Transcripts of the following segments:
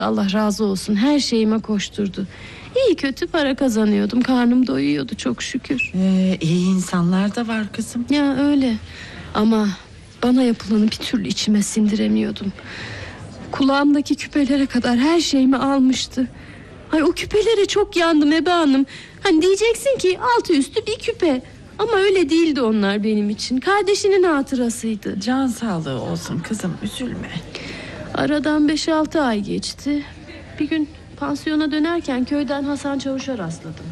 Allah razı olsun, her şeyime koşturdu. İyi kötü para kazanıyordum, karnım doyuyordu çok şükür. İyi insanlar da var kızım. Ya öyle, ama bana yapılanı bir türlü içime sindiremiyordum. Kulağımdaki küpelere kadar her şeyimi almıştı. Ay, o küpelere çok yandım Ebe Hanım. Hani diyeceksin ki altı üstü bir küpe, ama öyle değildi onlar benim için. Kardeşinin hatırasıydı. Can sağlığı olsun kızım, üzülme. Aradan 5-6 ay geçti. Bir gün pansiyona dönerken köyden Hasan Çavuş'a rastladım.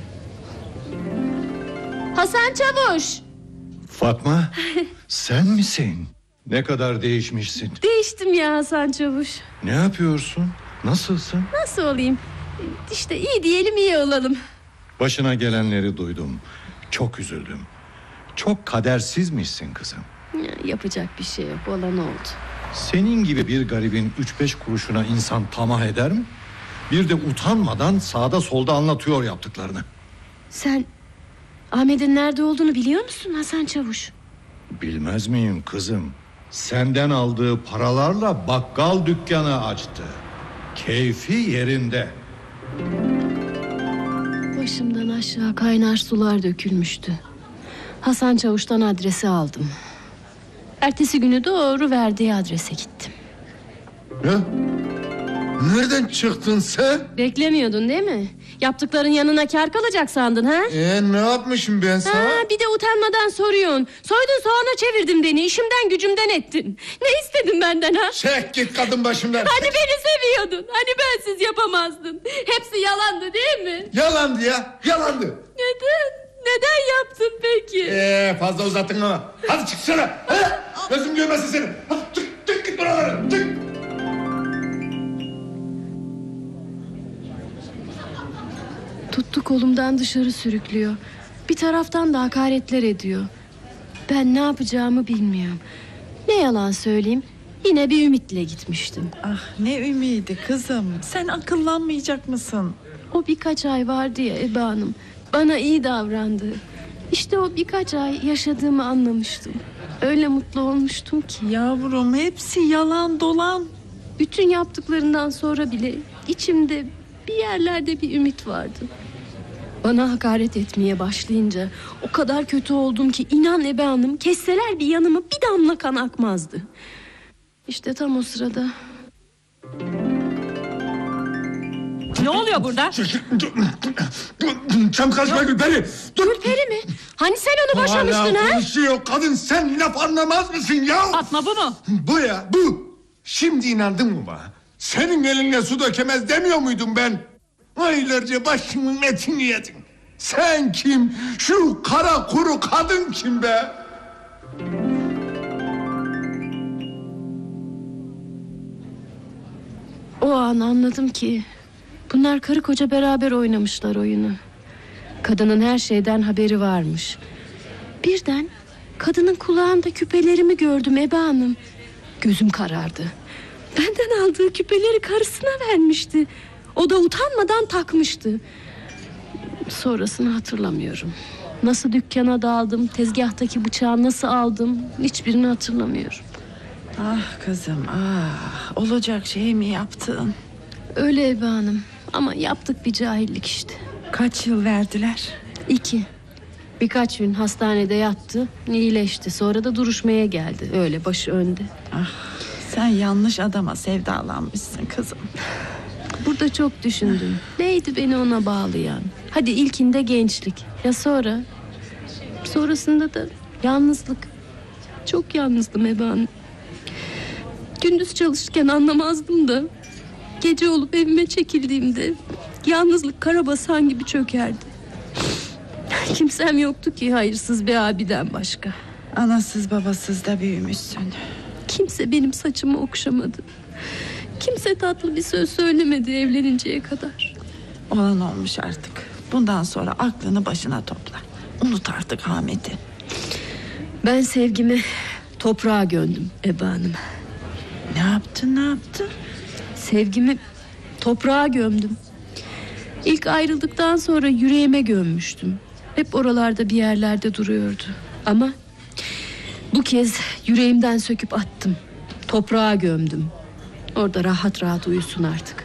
Hasan Çavuş! Fatma, sen misin? Ne kadar değişmişsin. Değiştim ya Hasan Çavuş. Ne yapıyorsun? Nasılsın? Nasıl olayım? İşte iyi diyelim, iyi olalım. Başına gelenleri duydum. Çok üzüldüm. Çok kadersizmişsin kızım. Ya, yapacak bir şey yok, olan oldu. Senin gibi bir garibin 3-5 kuruşuna insan tamah eder mi? Bir de utanmadan sağda solda anlatıyor yaptıklarını. Sen Ahmet'in nerede olduğunu biliyor musun Hasan Çavuş? Bilmez miyim kızım? Senden aldığı paralarla bakkal dükkanı açtı. Keyfi yerinde. Başımdan aşağı kaynar sular dökülmüştü. Hasan Çavuş'tan adresi aldım. Ertesi günü doğru verdiği adrese gittim. Ya? Nereden çıktın sen? Beklemiyordun değil mi? Yaptıkların yanına kâr kalacak sandın ha? Ne yapmışım ben sana? Ha, bir de utanmadan soruyorsun. Soydun soğana çevirdin beni, işimden gücümden ettin. Ne istedin benden ha? Çek git kadın başımdan. Hani beni seviyordun, hani bensiz yapamazdın. Hepsi yalandı değil mi? Yalandı ya, yalandı. Neden? Neden yaptın peki? Fazla uzattın ama. Hadi çıksana. Hadi. Gözüm görmesin seni. Hadi çık git buralara. Çık. Tuttu kolumdan dışarı sürüklüyor. Bir taraftan da hakaretler ediyor. Ben ne yapacağımı bilmiyorum. Ne yalan söyleyeyim, yine bir ümitle gitmiştim. Ah, ne ümidi kızım. Sen akıllanmayacak mısın? O birkaç ay vardı ya Ebe Hanım, bana iyi davrandı. İşte o birkaç ay yaşadığımı anlamıştım. Öyle mutlu olmuştum ki. Yavrum, hepsi yalan dolan. Bütün yaptıklarından sonra bile içimde bir yerlerde bir ümit vardı. Bana hakaret etmeye başlayınca o kadar kötü oldum ki, inan Ebe Hanım, kesseler bir yanıma bir damla kan akmazdı. İşte tam o sırada... Ne oluyor burada? Çam kaçma Gülperi. Gülperi mi? Hani sen onu boşamıştın ha? Konuşuyor kadın, sen laf anlamaz mısın ya? Fatma bu mu? Bu ya, bu. Şimdi inandın mı bana? Senin eline su dökemez demiyor muydum ben? Aylarca başımın etini yedin. Sen kim? Şu kara kuru kadın kim be? O an anladım ki bunlar karı koca beraber oynamışlar oyunu. Kadının her şeyden haberi varmış. Birden kadının kulağında küpelerimi gördüm Ebe Hanım. Gözüm karardı. Benden aldığı küpeleri karısına vermişti. O da utanmadan takmıştı. Sonrasını hatırlamıyorum. Nasıl dükkana daldım, tezgahtaki bıçağı nasıl aldım, hiçbirini hatırlamıyorum. Ah kızım, ah. Olacak şey mi yaptın? Öyle Ebe Hanım, ama yaptık bir cahillik işte. Kaç yıl verdiler? 2. Birkaç gün hastanede yattı, iyileşti. Sonra da duruşmaya geldi, öyle başı önde. Ah, sen yanlış adama sevdalanmışsın kızım. Burada çok düşündüm. Neydi beni ona bağlayan? Hadi ilkinde gençlik. Ya sonra? Sonrasında da yalnızlık. Çok yalnızdım Ebe Hanım. Gündüz çalışırken anlamazdım da gece olup evime çekildiğimde yalnızlık karabasan gibi çökerdi. Kimsem yoktu ki hayırsız bir abiden başka. Anasız babasız da büyümüşsün. Kimse benim saçımı okşamadı. Kimse tatlı bir söz söylemedi evleninceye kadar. Olan olmuş artık. Bundan sonra aklını başına topla. Unut artık Ahmet'i. Ben sevgimi toprağa gömdüm Ebe Hanım. Ne yaptın? Sevgimi toprağa gömdüm. İlk ayrıldıktan sonra yüreğime gömmüştüm. Hep oralarda bir yerlerde duruyordu. Ama bu kez yüreğimden söküp attım. Toprağa gömdüm. Orada rahat rahat uyusun artık.